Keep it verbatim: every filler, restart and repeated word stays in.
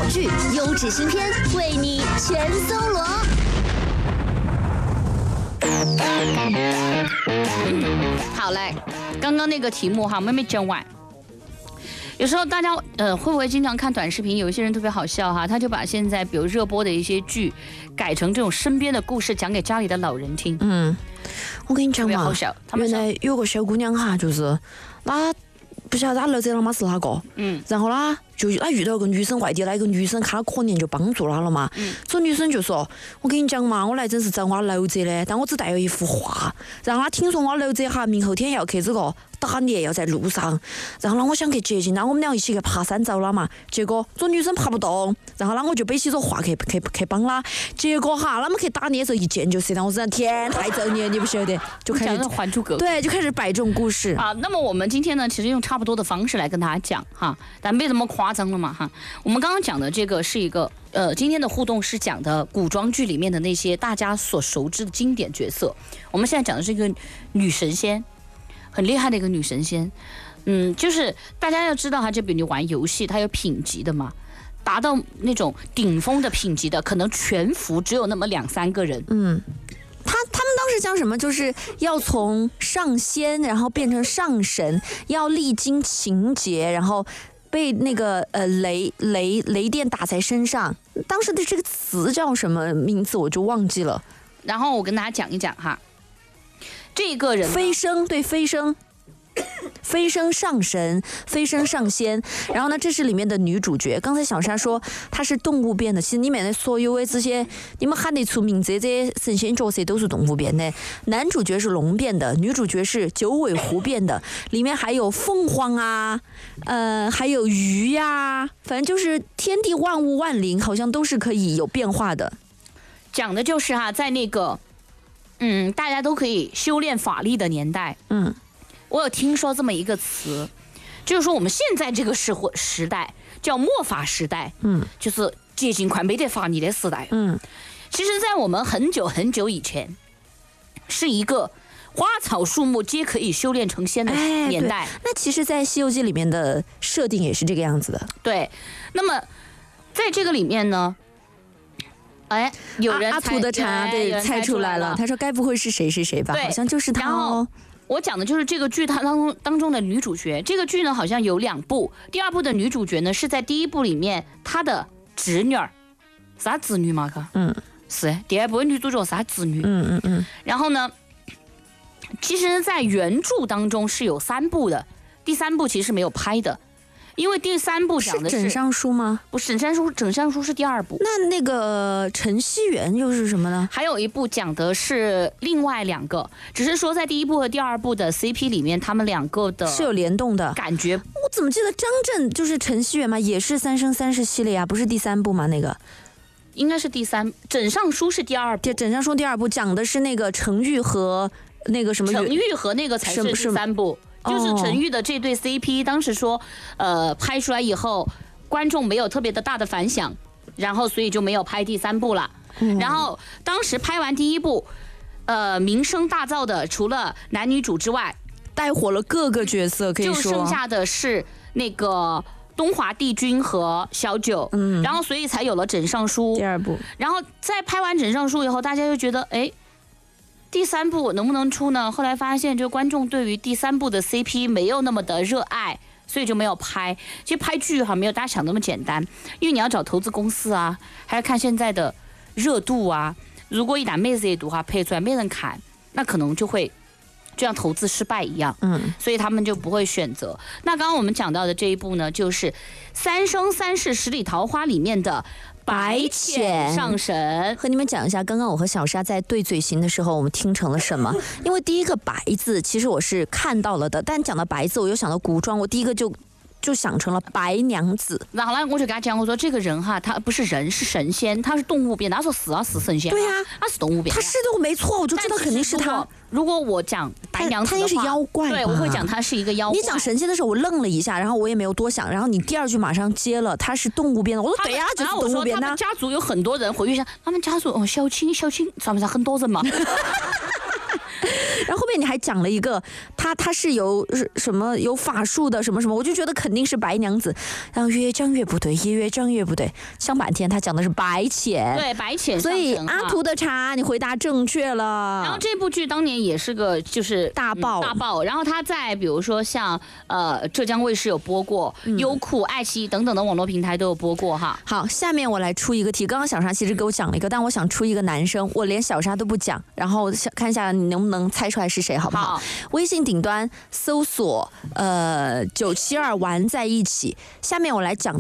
好剧、优质新片，为你全搜罗。 好来，刚刚那个题目哈，我们没讲完。有时候大家呃会不会经常看短视频？有一些人特别好笑哈，他就把现在比如热播的一些剧改成这种身边的故事，讲给家里的老人听。 嗯，我跟你讲嘛，原来有个小姑娘哈，就是那不晓得她儿子老妈是哪个，嗯，然后呢就她遇到个女生，外地来一个女生，看她可怜就帮助她了嘛。嗯，这女生就说：“我跟你讲嘛，我来真是找我儿子的，但我只带了一幅画，让他听说我儿子哈明后天要去这个。”打猎要在路上，然后呢，我想去接近他，我们俩一起去爬山找他嘛。结果这女生爬不动，然后呢，我就背起这画去去去帮他。结果哈，他们去打猎的时候一见就是让我说天太造孽，你不晓得，就开始 《还珠格格》 对，就开始摆这种故事。 好，那么我们今天呢，其实用差不多的方式来跟大家讲哈，但没这么夸张了嘛哈。我们刚刚讲的这个是一个呃，今天的互动是讲的古装剧里面的那些大家所熟知的经典角色。我们现在讲的是一个女神仙。很厉害的一个女神仙，嗯，就是大家要知道哈，就比如你玩游戏，它有品级的嘛，达到那种顶峰的品级的，可能全服只有那么两三个人。 嗯，他他们当时讲什么，就是要从上仙，然后变成上神，要历经情劫，然后被那个呃雷雷雷电打在身上。当时的这个词叫什么名字我就忘记了。 然后我跟大家讲一讲哈。这个人飞升，对飞升，飞升上神，飞升上仙。然后呢，这是里面的女主角。刚才小莎说她是动物变的，其实里面的所有的这些你们喊得出名字这些神仙角色都是动物变的。男主角是龙变的，女主角是九尾狐变的，里面还有凤凰啊，呃，还有鱼呀、啊，反正就是天地万物万灵，好像都是可以有变化的。 讲的就是哈，在那个。嗯，大家都可以修炼法力的年代。嗯，我有听说这么一个词，就是说我们现在这个时时代叫末法时代。嗯，就是接近快没得法力的时代。嗯，其实，在我们很久很久以前，是一个花草树木皆可以修炼成仙的年代。 哎、那其实，在《西游记》里面的设定也是这个样子的。 对，那么在这个里面呢。哎，有人阿土的茶对猜出来了，他说该不会是谁谁谁吧？好像就是他哦。 我讲的就是这个剧它当中当中的女主角。这个剧呢好像有两部，第二部的女主角呢是在第一部里面她的侄女儿，是她侄女吗？嗯，是。第二部的女主角是她侄女。嗯嗯嗯。然后呢，其实，在原著当中是有三部的，第三部其实是没有拍的。因为第三部讲的是枕上书吗？ 不是，枕上书，枕上书是第二部。 那那个陈希元又是什么呢？ 还有一部讲的是另外两个，只是说在第一部和第二部的 C P 里面，他们两个的是有联动的感觉。 我怎么记得张震就是陈希元嘛，也是三生三世系列啊，不是第三部吗？那个应该是第三，枕上书是第二部， 枕上书第二部讲的是那个程昱和那个什么程昱和那个才是第三部。就是陈玉的这对 C P， 当时说，呃，拍出来以后，观众没有特别的大的反响，然后所以就没有拍第三部了。嗯、然后当时拍完第一部，呃，名声大噪的，除了男女主之外， 带火了各个角色，可以说， 就剩下的是那个东华帝君和小九，嗯，然后所以才有了枕上书第二部。 然后在拍完枕上书以后，大家就觉得，哎。第三部能不能出呢？后来发现，就观众对于第三部的 C P 没有那么的热爱，所以就没有拍。其实拍剧哈，没有大家想那么简单，因为你要找投资公司啊，还要看现在的热度啊。如果一打妹子热度哈，拍出来没人看，那可能就会就像投资失败一样。嗯，所以他们就不会选择。那刚刚我们讲到的这一部呢，就是《三生三世十里桃花》里面的。白浅上神， 和你们讲一下，刚刚我和小莎在对嘴型的时候，我们听成了什么？因为第一个白字其实我是看到了的，但讲到白字，我又想到古装，我第一个就就想成了白娘子。 然后呢，我就跟他讲，我说这个人哈，他不是人，是神仙，他是动物变的。他说是啊，是神仙。 对呀、啊， 他是动物变的。 他是的，我没错，我就知道肯定是他。 如果我讲白娘子的话， 他应该是妖怪。 对，我会讲他是一个妖怪。 你讲神仙的时候，我愣了一下，然后我也没有多想，然后你第二句马上接了，他是动物变的。我说对呀、啊，就是动物变的。 他们家族有很多人回去想，他们家族哦，小青小青，算不算很多人嘛？ 然后后面你还讲了一个，他他是有什么有法术的什么什么，我就觉得肯定是白娘子。然后越讲越不对，也越讲越不对，想半天他讲的是白浅， 对白浅。 所以阿图的茶，你回答正确了。 然后这部剧当年也是个就是大爆、 嗯、大爆。然后他在比如说像呃浙江卫视有播过，嗯、优酷、爱奇艺等等的网络平台都有播过哈。 好，下面我来出一个题。刚刚小沙其实给我讲了一个，但我想出一个男生，我连小沙都不讲，然后看一下你能不能猜出来是谁，好不好？好，微信顶端搜索呃九七二玩在一起，下面我来讲。